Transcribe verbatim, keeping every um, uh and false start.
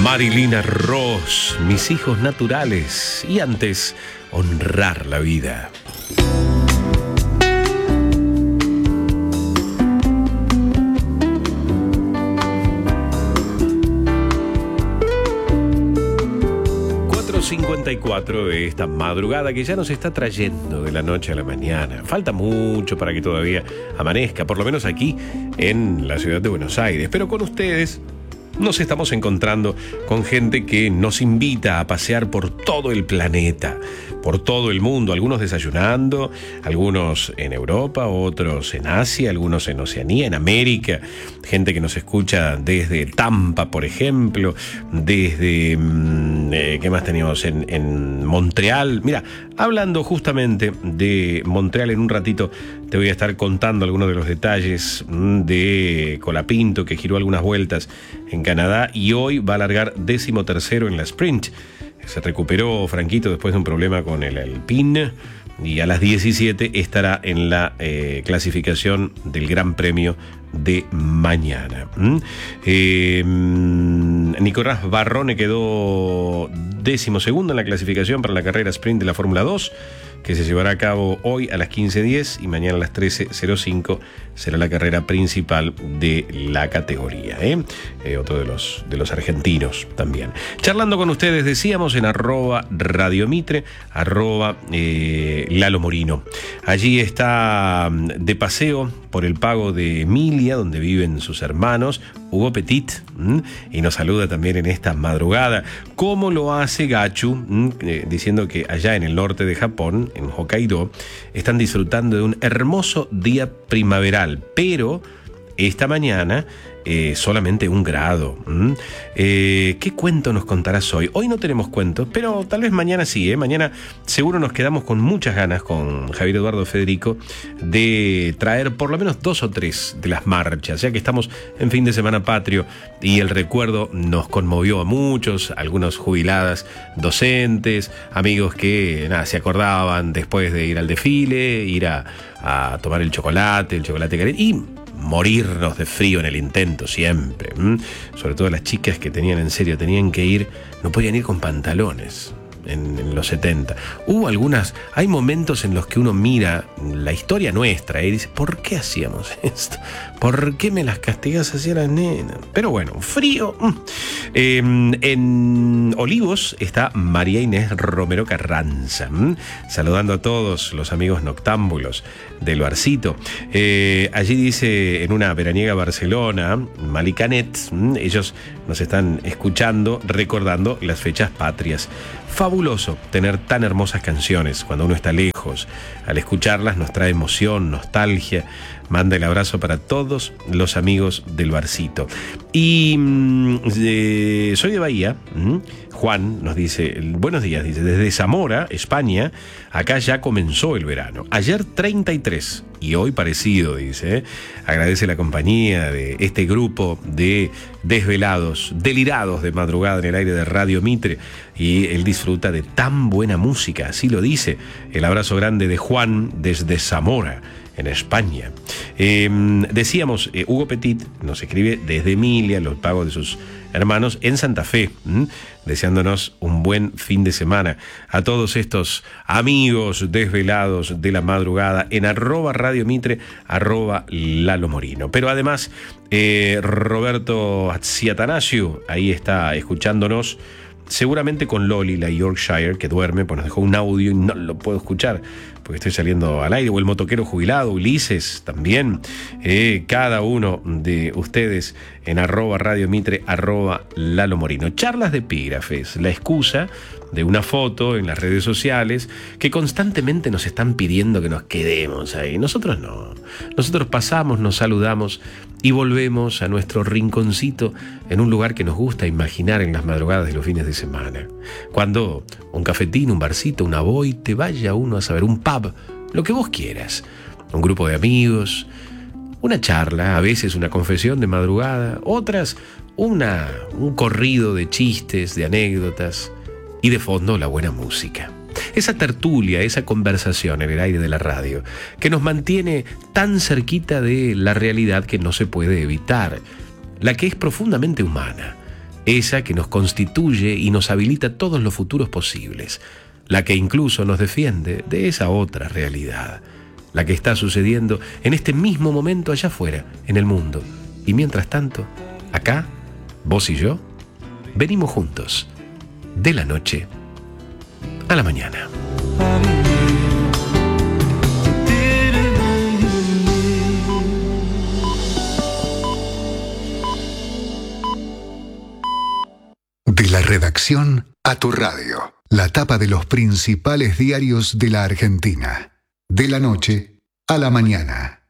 Marilina Ross, Mis hijos naturales, y antes, Honrar la vida. cuatro cincuenta y cuatro de esta madrugada que ya nos está trayendo de la noche a la mañana. Falta mucho para que todavía amanezca, por lo menos aquí en la ciudad de Buenos Aires, pero con ustedes nos estamos encontrando con gente que nos invita a pasear por todo el planeta, por todo el mundo, algunos desayunando, algunos en Europa, otros en Asia, algunos en Oceanía, en América, gente que nos escucha desde Tampa, por ejemplo, desde, eh, ¿qué más teníamos? En, en Montreal. Mira, hablando justamente de Montreal, en un ratito te voy a estar contando algunos de los detalles de Colapinto, que giró algunas vueltas en Canadá y hoy va a largar décimo tercero en la sprint. Se recuperó Franquito después de un problema con el Alpine y a las diecisiete estará en la eh, clasificación del Gran Premio de mañana. ¿Mm? Eh, Nicolás Barrone quedó décimo segundo en la clasificación para la carrera sprint de la Fórmula dos, que se llevará a cabo hoy a las quince diez y mañana a las trece cero cinco será la carrera principal de la categoría. ¿eh? Eh, otro de los, de los argentinos también. Charlando con ustedes, decíamos, en arroba Radio Mitre, arroba eh, Lalo Morino. Allí está de paseo por el Pago de Emilia, donde viven sus hermanos, Hugo Petit, ¿m? y nos saluda también en esta madrugada. ¿Cómo lo hace Gachu? Eh, diciendo que allá en el norte de Japón, en Hokkaido, están disfrutando de un hermoso día primaveral, pero esta mañana eh, solamente un grado. ¿Mm? Eh, ¿Qué cuento nos contarás hoy? Hoy no tenemos cuentos, pero tal vez mañana sí. ¿eh? Mañana seguro nos quedamos con muchas ganas con Javier Eduardo Federico de traer por lo menos dos o tres de las marchas, ya que estamos en fin de semana patrio y el recuerdo nos conmovió a muchos, algunos jubiladas docentes, amigos que nada, se acordaban después de ir al desfile, ir a, a tomar el chocolate, el chocolate caliente y morirnos de frío en el intento siempre. ¿m? Sobre todo las chicas que tenían, en serio, tenían que ir, no podían ir con pantalones en, en los setenta. Hubo algunas, hay momentos en los que uno mira la historia nuestra y dice, ¿por qué hacíamos esto? ¿Por qué me las castigas así a las nenas? Pero bueno, frío. Eh, en Olivos está María Inés Romero Carranza, ¿m? saludando a todos los amigos noctámbulos del barcito. Eh, allí dice, en una veraniega Barcelona, Malicanet, ¿m? ellos nos están escuchando, recordando las fechas patrias. Fabuloso tener tan hermosas canciones cuando uno está lejos. Al escucharlas nos trae emoción, nostalgia. Manda el abrazo para todos los amigos del barcito. Y eh, soy de Bahía. ¿m? Juan nos dice, buenos días, dice, desde Zamora, España, acá ya comenzó el verano. Ayer treinta y tres y hoy parecido, dice. ¿eh? Agradece la compañía de este grupo de desvelados, delirados de madrugada en el aire de Radio Mitre, y él disfruta de tan buena música, así lo dice. El abrazo grande de Juan desde Zamora, en España. Eh, decíamos, eh, Hugo Petit nos escribe desde Emilia, los pagos de sus hermanos en Santa Fe, ¿m? deseándonos un buen fin de semana a todos estos amigos desvelados de la madrugada en arroba Radio Mitre, arroba Lalo Morino. Pero además, eh, Roberto Ciatanasio ahí está escuchándonos, seguramente con Loli, la Yorkshire, que duerme, pues nos dejó un audio y no lo puedo escuchar porque estoy saliendo al aire, o el motoquero jubilado, Ulises, también, eh, cada uno de ustedes en arroba Radio Mitre, arroba Lalo Morino. Charlas de epígrafes, la excusa de una foto en las redes sociales que constantemente nos están pidiendo que nos quedemos ahí. Nosotros no. Nosotros pasamos, nos saludamos y volvemos a nuestro rinconcito en un lugar que nos gusta imaginar en las madrugadas de los fines de semana. Cuando un cafetín, un barcito, una boite, vaya uno a saber, un pub, lo que vos quieras. Un grupo de amigos, una charla, a veces una confesión de madrugada, otras una, un corrido de chistes, de anécdotas y de fondo la buena música. Esa tertulia, esa conversación en el aire de la radio que nos mantiene tan cerquita de la realidad que no se puede evitar, la que es profundamente humana, esa que nos constituye y nos habilita todos los futuros posibles, la que incluso nos defiende de esa otra realidad, la que está sucediendo en este mismo momento allá afuera, en el mundo. Y mientras tanto, acá, vos y yo, venimos juntos, de la noche a la mañana. De la redacción a tu radio. La tapa de los principales diarios de la Argentina. De la noche a la mañana.